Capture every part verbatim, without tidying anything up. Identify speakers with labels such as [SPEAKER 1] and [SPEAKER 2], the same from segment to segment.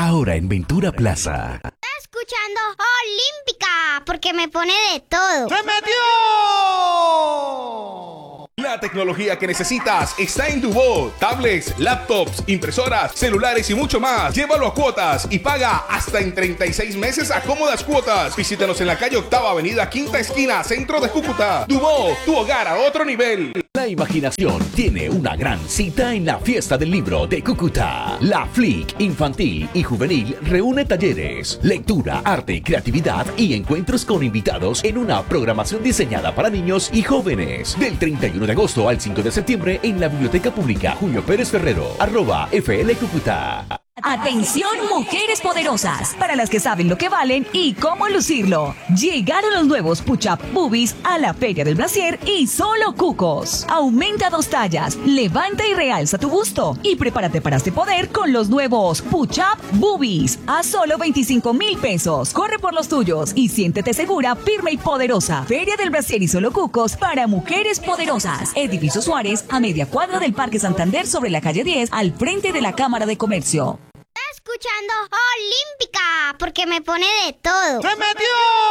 [SPEAKER 1] ahora en Ventura Plaza.
[SPEAKER 2] Escuchando Olímpica, porque me pone de todo.
[SPEAKER 3] ¡Se metió!
[SPEAKER 4] La tecnología que necesitas está en Dubó. Tablets, laptops, impresoras, celulares y mucho más. Llévalo a cuotas y paga hasta en treinta y seis meses a cómodas cuotas. Visítanos en la calle Octava Avenida, Quinta Esquina, Centro de Cúcuta. Dubó, tu hogar a otro nivel.
[SPEAKER 1] La imaginación tiene una gran cita en la Fiesta del Libro de Cúcuta. La F L I C infantil y juvenil reúne talleres, lectura, arte, creatividad y encuentros con invitados en una programación diseñada para niños y jóvenes. Del treinta y uno de agosto al cinco de septiembre en la Biblioteca Pública Julio Pérez Ferrero, arroba F L Cúcuta.
[SPEAKER 5] Atención, mujeres poderosas, para las que saben lo que valen y cómo lucirlo. Llegaron los nuevos Push-Up Boobies a la Feria del Brasier y solo cucos. Aumenta dos tallas, levanta y realza tu busto y prepárate para este poder con los nuevos Push-Up Boobies a solo veinticinco mil pesos. Corre por los tuyos y siéntete segura, firme y poderosa. Feria del Brasier y solo cucos para mujeres poderosas. Edificio Suárez, a media cuadra del Parque Santander sobre la calle diez, al frente de la Cámara de Comercio.
[SPEAKER 2] Escuchando Olímpica, porque me pone de todo.
[SPEAKER 3] ¡Se metió!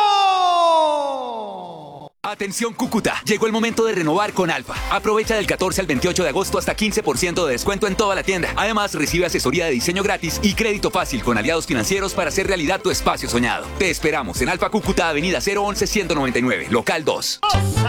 [SPEAKER 6] Atención Cúcuta, llegó el momento de renovar con Alfa. Aprovecha del catorce al veintiocho de agosto hasta quince por ciento de descuento en toda la tienda. Además, recibe asesoría de diseño gratis y crédito fácil con aliados financieros para hacer realidad tu espacio soñado. Te esperamos en Alfa Cúcuta, Avenida cero once ciento noventa y nueve, local dos.